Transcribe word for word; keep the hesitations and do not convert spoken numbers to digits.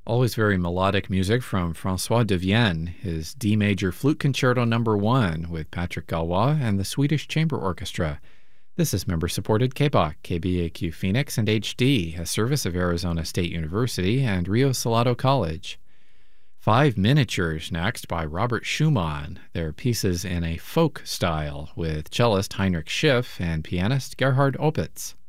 Always very melodic music from Francois de Vienne, his D major flute concerto number one with Patrick Galois and the Swedish Chamber Orchestra. This is member-supported K B A Q, K B A Q Phoenix and H D, a service of Arizona State University and Rio Salado College. Five Miniatures next by Robert Schumann. Their pieces in a folk style with cellist Heinrich Schiff and pianist Gerhard Opitz.